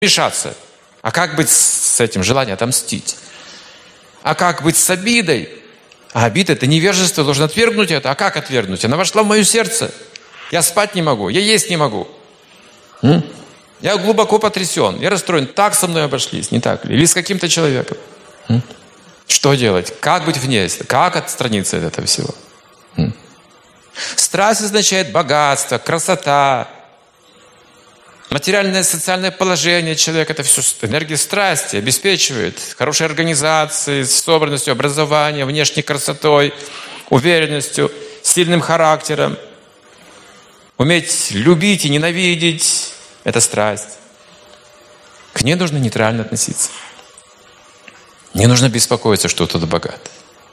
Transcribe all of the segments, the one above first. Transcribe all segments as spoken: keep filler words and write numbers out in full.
решаться. А как быть с этим желанием отомстить? А как быть с обидой? А обида — это невежество, должен отвергнуть это. А как отвергнуть? Она вошла в мое сердце. Я спать не могу, я есть не могу. М? Я глубоко потрясен, я расстроен. Так со мной обошлись, не так ли? Или с каким-то человеком. М? Что делать? Как быть вне? Как отстраниться от этого всего? М? Страсть означает богатство, красота, материальное социальное положение человека. Это все энергия страсти обеспечивает хорошей организацией, собранностью, образованием, внешней красотой, уверенностью, сильным характером. Уметь любить и ненавидеть – это страсть. К ней нужно нейтрально относиться. Не нужно беспокоиться, что кто-то богат.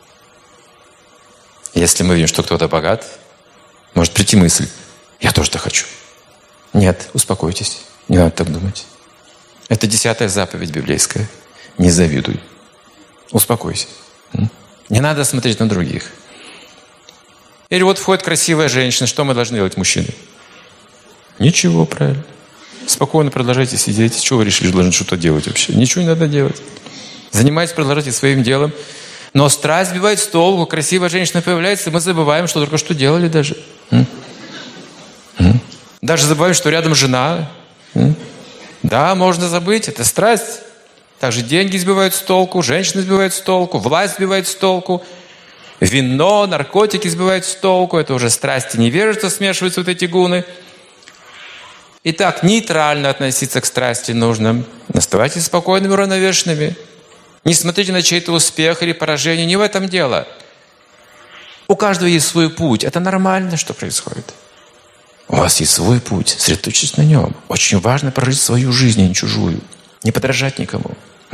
Если мы видим, что кто-то богат, может прийти мысль: я тоже так хочу. Нет, успокойтесь, не надо так думать. Это десятая заповедь библейская. Не завидуй. Успокойся. Не надо смотреть на других. Или вот входит красивая женщина, что мы должны делать, мужчины? Ничего, правильно. Спокойно продолжайте сидеть. Чего вы решили, должны что-то делать вообще? Ничего не надо делать. Занимайтесь, продолжайте своим делом. Но страсть сбивает с толку. Красивая женщина появляется, и мы забываем, что только что делали даже. М? М? Даже забываем, что рядом жена. М? Да, можно забыть, это страсть. Также деньги сбивают с толку, женщины сбивают с толку, власть сбивает с толку, вино, наркотики сбивают с толку. Это уже страсти невежества, смешиваются вот эти гуны. Итак, нейтрально относиться к страсти нужно. Оставайтесь спокойными, уравновешенными. Не смотрите на чей-то успех или поражение. Не в этом дело. У каждого есть свой путь. Это нормально, что происходит. У вас есть свой путь. Сосредоточьтесь на нем. Очень важно прожить свою жизнь, а не чужую. Не подражать никому.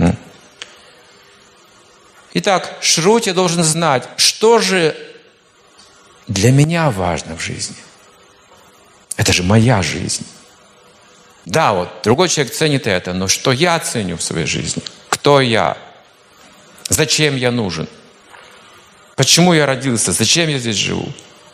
Итак, Шрути должен знать, что же для меня важно в жизни. Это же моя жизнь. Да, вот другой человек ценит это, но что я ценю в своей жизни? Кто я? Зачем я нужен? Почему я родился? Зачем я здесь живу?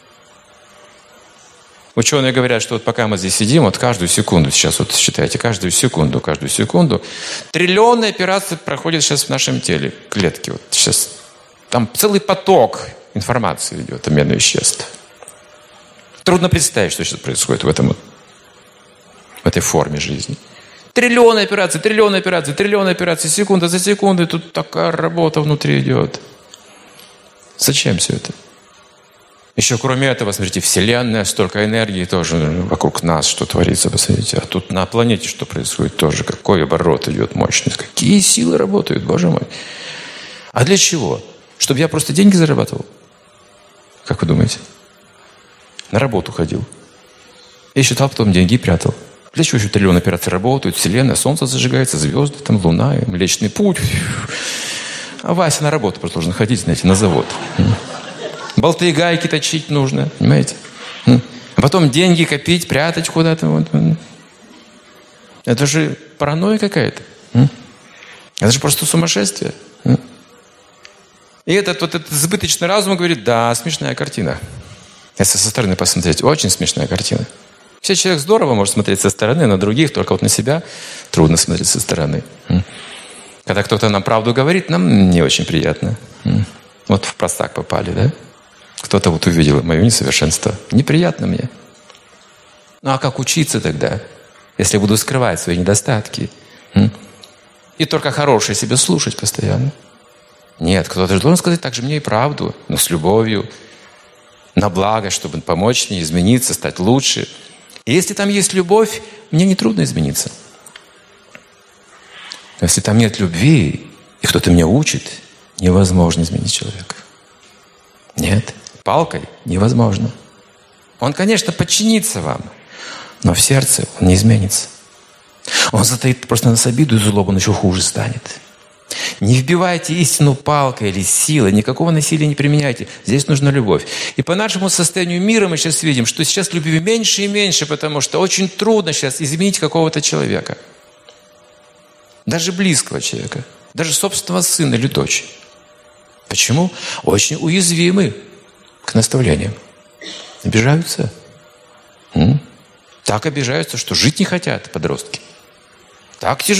Ученые говорят, что вот пока мы здесь сидим, вот каждую секунду, сейчас вот считайте, каждую секунду, каждую секунду, триллионы операций проходят сейчас в нашем теле, клетки. Вот сейчас там целый поток информации идет, обмена веществ. Трудно представить, что сейчас происходит в этом вот, в этой форме жизни. Триллионы операций, триллионы операций, триллионы операций, секунда за секундой. Тут такая работа внутри идет. Зачем все это? Еще кроме этого, смотрите, Вселенная, столько энергии тоже вокруг нас, что творится, посмотрите. А тут на планете что происходит тоже? Какой оборот идет мощный. Какие силы работают, Боже мой. А для чего? Чтобы я просто деньги зарабатывал? Как вы думаете? На работу ходил. И считал потом деньги и прятал. Для чего еще триллион операций работают? Вселенная, Солнце зажигается, звезды, там Луна, Млечный Путь. А Вася на работу просто должен ходить, знаете, на завод. Болты и гайки точить нужно, понимаете? А потом деньги копить, прятать куда-то. Вот. Это же паранойя какая-то. Это же просто сумасшествие. И этот вот этот избыточный разум говорит: да, смешная картина. Если со стороны посмотреть, очень смешная картина. Все человек здорово может смотреть со стороны, на других, только вот на себя трудно смотреть со стороны. Когда кто-то нам правду говорит, нам не очень приятно. Вот в простак попали, да? Кто-то вот увидел мое несовершенство. Неприятно мне. Ну а как учиться тогда, если я буду скрывать свои недостатки? И только хорошее себе слушать постоянно? Нет, кто-то же должен сказать также мне и правду, но с любовью, на благо, чтобы помочь мне измениться, стать лучше. И если там есть любовь, мне не трудно измениться. Но если там нет любви, и кто-то меня учит, невозможно изменить человека. Нет, палкой невозможно. Он, конечно, подчинится вам, но в сердце он не изменится. Он затаит просто нас обиду и злобу, он еще хуже станет. Не вбивайте истину палкой или силой, никакого насилия не применяйте. Здесь нужна любовь. И по нашему состоянию мира мы сейчас видим, что сейчас любви меньше и меньше, потому что очень трудно сейчас изменить какого-то человека. Даже близкого человека. Даже собственного сына или дочь. Почему? Очень уязвимы к наставлениям. Обижаются. М? Так обижаются, что жить не хотят подростки. так тяжело.